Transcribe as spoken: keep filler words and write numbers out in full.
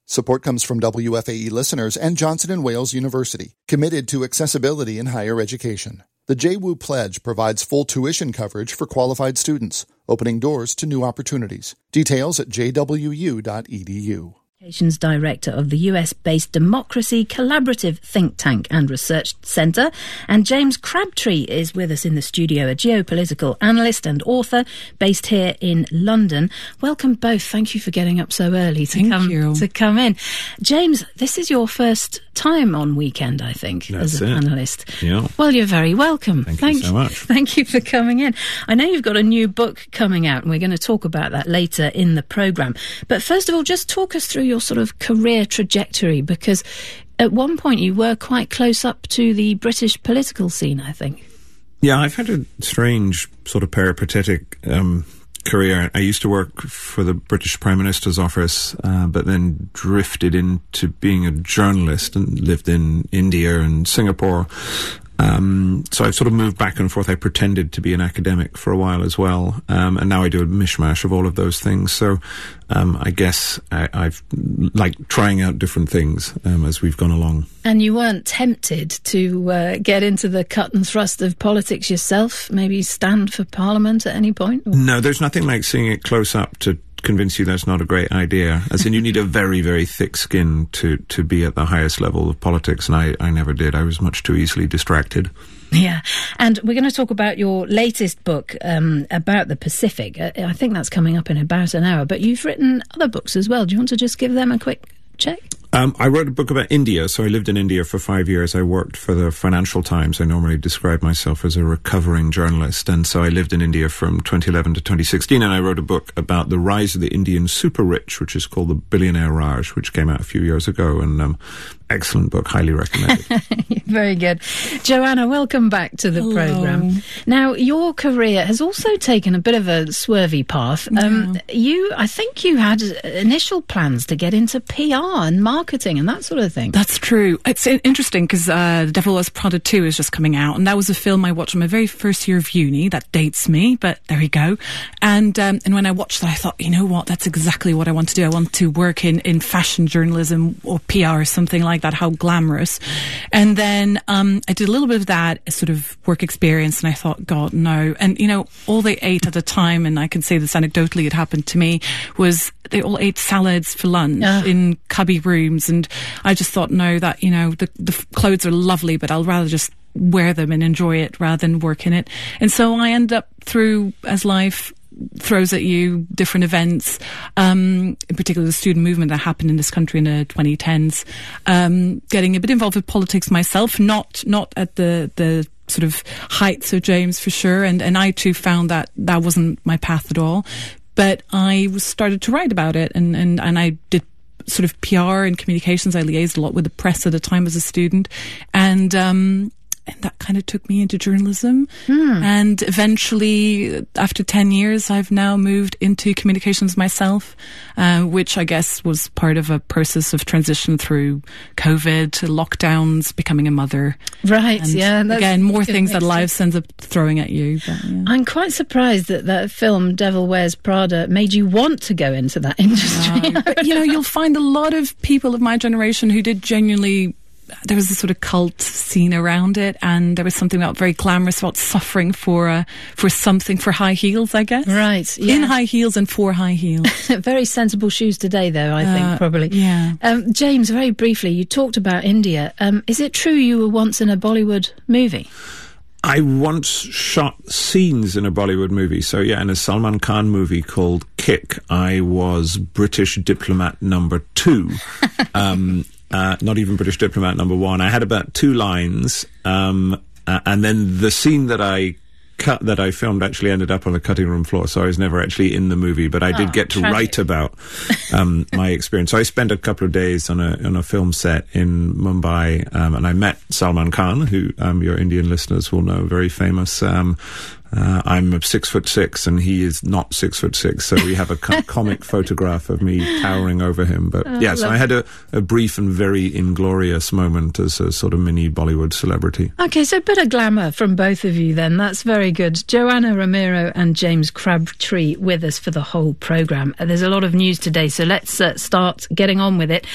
Support comes from W F A E listeners and Johnson and Wales University, committed to accessibility in higher education. The J W U Pledge provides full tuition coverage for qualified students, opening doors to new opportunities. Details at j w u dot e d u. Communications Director of the U S-based Democracy Collaborative Think Tank and Research Centre. And James Crabtree is with us in the studio, a geopolitical analyst and author based here in London. Welcome both. Thank you for getting up so early to Thank come you. to come in. James, this is your first time on Weekend, I think, That's as an it. analyst. Yeah. Well, you're very welcome. Thank, thank you so much. Thank you for coming in. I know you've got a new book coming out, and we're going to talk about that later in the programme. But first of all, just talk us through your sort of career trajectory, because at one point you were quite close up to the British political scene, I think. Yeah, I've had a strange sort of peripatetic um, career. I used to work for the British Prime Minister's office, uh, but then drifted into being a journalist and lived in India and Singapore. Um, so I've sort of moved back and forth. I pretended to be an academic for a while as well, um, and now I do a mishmash of all of those things. So um, I guess I, I've like trying out different things um, as we've gone along. And you weren't tempted to uh, get into the cut and thrust of politics yourself? Maybe stand for Parliament at any point? Or? No, there's nothing like seeing it close up to convince you that's not a great idea. As in, you need a very, very thick skin to, to be at the highest level of politics, and I, I never did. I was much too easily distracted. Yeah, and we're going to talk about your latest book um, about the Pacific. Uh, I think that's coming up in about an hour, but you've written other books as well. Do you want to just give them a quick check? Um, I wrote a book about India, so I lived in India for five years. I worked for the Financial Times. I normally describe myself as a recovering journalist, and so I lived in India from twenty eleven to twenty sixteen, and I wrote a book about the rise of the Indian super rich, which is called The Billionaire Raj, which came out a few years ago, and um, excellent book, highly recommended. Very good. Joanna, welcome back to the Hello. programme. Now, your career has also taken a bit of a swervy path. Um, Yeah. You, I think you had initial plans to get into P R and marketing and that sort of thing. That's true. It's in- interesting because uh, The Devil Wears Prada two is just coming out, and that was a film I watched in my very first year of uni. That dates me, but there we go. And um, and when I watched that, I thought, you know what, that's exactly what I want to do. I want to work in, in fashion journalism or P R or something like that. How glamorous. And then um, I did a little bit of that sort of work experience, and I thought, God, no. And, you know, all they ate at the time, and I can say this anecdotally, it happened to me, was they all ate salads for lunch uh. in cubby rooms. And I just thought, no, that, you know, the, the clothes are lovely, but I'll rather just wear them and enjoy it rather than work in it. And so I end up through, as life throws at you, different events, um, in particular the student movement that happened in this country in the twenty tens, um, getting a bit involved with politics myself, not not at the the sort of heights of James for sure, and and I too found that that wasn't my path at all. But I was started to write about it, and, and, and I did sort of P R and communications. I liaised a lot with the press at the time as a student, and um, and that kind of took me into journalism. Hmm. And eventually, after ten years, I've now moved into communications myself, uh, which I guess was part of a process of transition through COVID, lockdowns, becoming a mother. Right, and yeah. That's again, more good things that mix. life ends up throwing at you. But, yeah. I'm quite surprised that that film, Devil Wears Prada, made you want to go into that industry. No, but, you know, you'll find a lot of people of my generation who did genuinely. There was a sort of cult scene around it, and there was something about very glamorous about suffering for uh, for something, for high heels, I guess. Right, yeah. In high heels and for high heels. Very sensible shoes today, though, I think, Uh, probably. yeah. Um, James, very briefly, you talked about India. Um, is it true you were once in a Bollywood movie? I once shot scenes in a Bollywood movie. So, yeah, in a Salman Khan movie called Kick, I was British diplomat number two. um, uh, not even British diplomat number one. I had about two lines, um, uh, and then the scene that I cut that I filmed actually ended up on the cutting room floor, so I was never actually in the movie, but I did Oh, get to tragic. write about um, my experience. So I spent a couple of days on a on a film set in Mumbai, um, and I met Salman Khan, who um, your Indian listeners will know, very famous. Um, uh, I'm six foot six, and he is not six foot six, so we have a co- comic photograph of me towering over him. But Oh, yeah, so I had a, a brief and very inglorious moment as a sort of mini Bollywood celebrity. Okay, so a bit of glamour from both of you then. That's very good. Joanna Ramiro and James Crabtree with us for the whole programme. Uh, there's a lot of news today, so let's uh, start getting on with it.